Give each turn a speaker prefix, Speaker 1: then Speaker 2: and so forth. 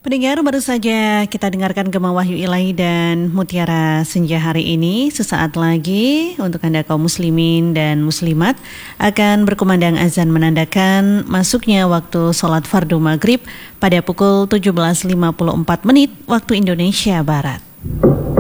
Speaker 1: Pendengar, baru saja kita dengarkan Gema Wahyu Ilahi dan Mutiara Senja hari ini. Sesaat lagi untuk Anda kaum muslimin dan muslimat akan berkumandang azan menandakan masuknya waktu sholat fardu maghrib pada pukul 17.54 waktu Indonesia Barat.